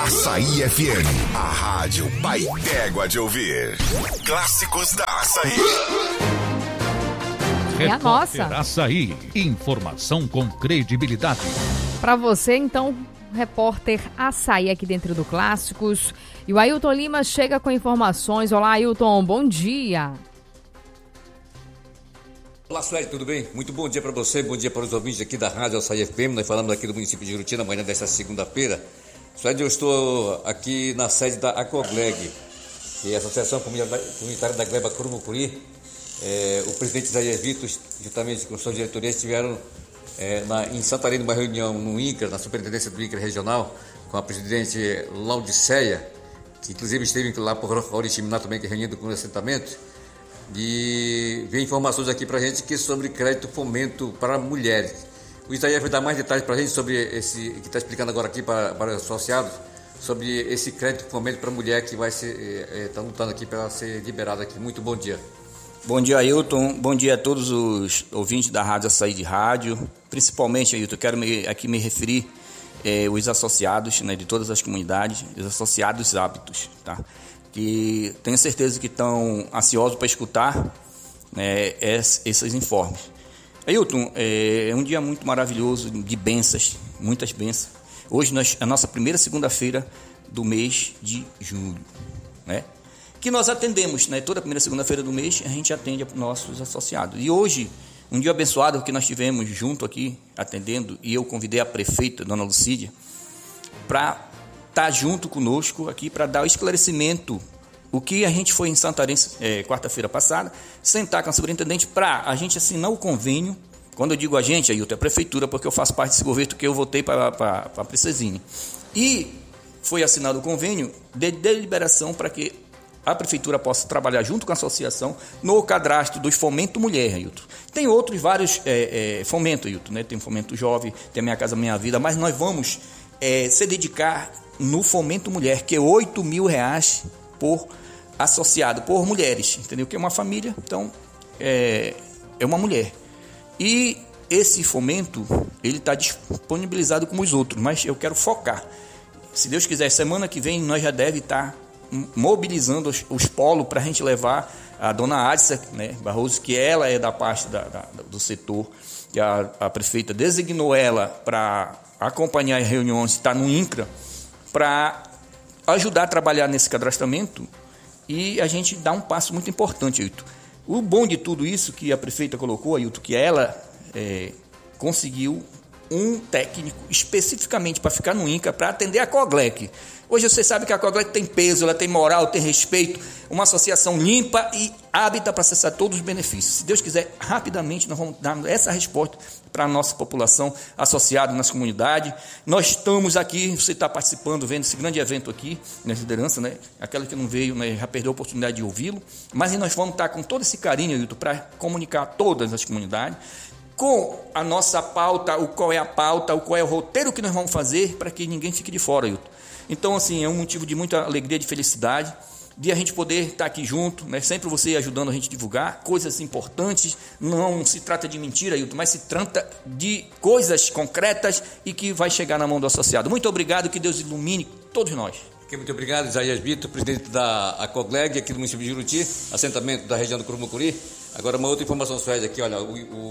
Açaí FM, a rádio pai d'égua de ouvir. Clássicos da Açaí. É a nossa. Açaí, informação com credibilidade. Para você, então, repórter Açaí aqui dentro do Clássicos. E o Ailton Lima chega com informações. Olá, Ailton, bom dia. Olá, Sueli, tudo bem? Muito bom dia para você, bom dia para os ouvintes aqui da Rádio Açaí FM. Nós falamos aqui do município de Juruti na manhã desta segunda-feira. Sueli, eu estou aqui na sede da Acogleg, que é a Associação Comunitária da Gleba Curumucuri. O presidente Isaías Vitor, juntamente com sua diretoria, estiveram em Santarém, numa reunião no INCRA, na superintendência do INCRA regional, com a presidente Laudiceia, que inclusive esteve lá por Oriximiná também, que é reunido com o assentamento. E veio informações aqui para a gente que sobre crédito fomento para mulheres. O Isaías vai dar mais detalhes para a gente sobre esse, que está explicando agora aqui para os associados, sobre esse crédito fomento para mulher que vai ser, está lutando aqui para ser liberado aqui. Muito bom dia. Bom dia, Ailton. Bom dia a todos os ouvintes da Rádio Açaí de Rádio. Principalmente, Ailton, quero aqui me referir os associados, né, de todas as comunidades, os associados hábitos, tá? Que tenho certeza que estão ansiosos para escutar esses informes. Ailton, é um dia muito maravilhoso, de bênçãos, muitas bênçãos. Hoje a nossa primeira segunda-feira do mês de julho, né? Que nós atendemos, né? Toda primeira segunda-feira do mês a gente atende os nossos associados. E hoje, um dia abençoado que nós tivemos junto aqui, atendendo, e eu convidei a prefeita, dona Lucídia, para estar junto conosco aqui para dar o esclarecimento. O que a gente foi em Santarém quarta-feira passada, sentar com a superintendente para a gente assinar o convênio. Quando eu digo a gente, Ailton, é a prefeitura, porque eu faço parte desse governo que eu votei para a Precesine. E foi assinado o convênio de deliberação para que a prefeitura possa trabalhar junto com a associação no cadastro dos Fomento Mulher, Ailton. Tem outros vários fomentos, Ailton, né? Tem o Fomento Jovem, tem a Minha Casa Minha Vida, mas nós vamos se dedicar no Fomento Mulher, que é R$8.000 por associado, por mulheres, entendeu? Que é uma família, então é uma mulher. E esse fomento, ele está disponibilizado como os outros, mas eu quero focar. Se Deus quiser, semana que vem nós já deve estar mobilizando os polos para a gente levar a dona Adissa, né, Barroso, que ela é da parte do setor, que a prefeita designou ela para acompanhar as reuniões, está no INCRA, para ajudar a trabalhar nesse cadastramento e a gente dá um passo muito importante, Ailton. O bom de tudo isso que a prefeita colocou, Ailton, que ela conseguiu um técnico especificamente para ficar no INCRA para atender a Acogleg. Hoje você sabe que a Acogleg tem peso, ela tem moral, tem respeito, uma associação limpa e apta para acessar todos os benefícios. Se Deus quiser, rapidamente nós vamos dar essa resposta para a nossa população associada nas comunidades. Nós estamos aqui, você está participando, vendo esse grande evento aqui, na liderança, né? Aquela que não veio, né, já perdeu a oportunidade de ouvi-lo, mas nós vamos estar com todo esse carinho, Ailton, para comunicar a todas as comunidades, com a nossa pauta, qual é a pauta, qual é o roteiro que nós vamos fazer para que ninguém fique de fora, Ailton. Então, assim, é um motivo de muita alegria, de felicidade, de a gente poder estar aqui junto, né? Sempre você ajudando a gente a divulgar coisas importantes. Não se trata de mentira, Ailton, mas se trata de coisas concretas e que vai chegar na mão do associado. Muito obrigado, que Deus ilumine todos nós. Muito obrigado, Isaías Vitor, presidente da Acogleg, aqui do município de Juruti, assentamento da região do Curumucuri. Agora, uma outra informação, Sueli, aqui, olha,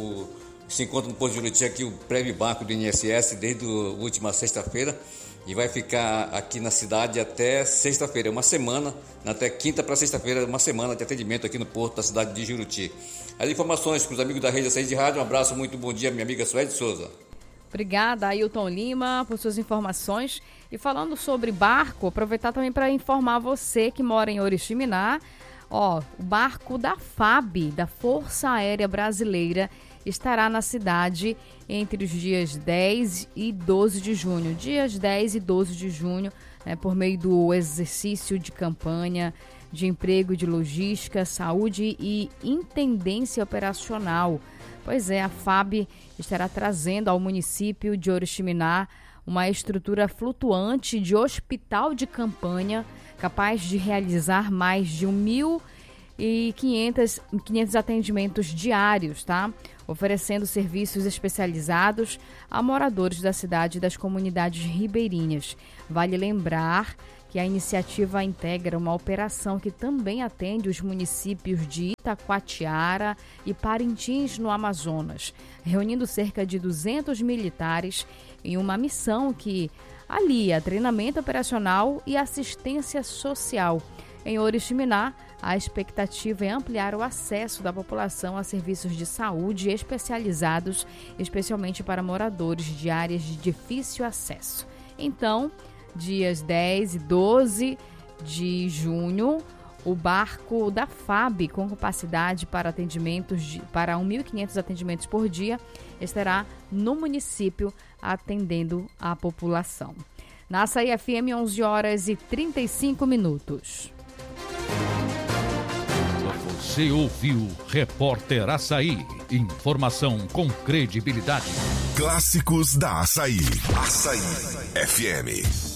se encontra no posto de Juruti aqui o prévio banco do INSS desde a última sexta-feira e vai ficar aqui na cidade até sexta-feira, uma semana, até quinta para sexta-feira, uma semana de atendimento aqui no porto da cidade de Juruti. As informações com os amigos da Rede Açaí de Rádio, um abraço, muito bom dia, minha amiga Sueli Souza. Obrigada, Ailton Lima, por suas informações. E falando sobre barco, aproveitar também para informar você que mora em Oriximiná, o barco da FAB, da Força Aérea Brasileira, estará na cidade entre os dias 10 e 12 de junho. Dias 10 e 12 de junho, por meio do exercício de campanha de emprego, de logística, saúde e intendência operacional. Pois é, a FAB estará trazendo ao município de Oriximiná uma estrutura flutuante de hospital de campanha capaz de realizar mais de 1.000 e 500 atendimentos diários, tá? Oferecendo serviços especializados a moradores da cidade e das comunidades ribeirinhas. Vale lembrar que a iniciativa integra uma operação que também atende os municípios de Itacoatiara e Parintins, no Amazonas, reunindo cerca de 200 militares em uma missão que alia treinamento operacional e assistência social. Em Oriximiná, a expectativa é ampliar o acesso da população a serviços de saúde especializados, especialmente para moradores de áreas de difícil acesso. Então, dias 10 e 12 de junho, o barco da FAB, com capacidade para 1.500 atendimentos por dia, estará no município atendendo a população. Na Açaí FM, 11 horas e 35 minutos. Você ouviu Repórter Açaí. Informação com credibilidade. Clássicos da Açaí. Açaí FM.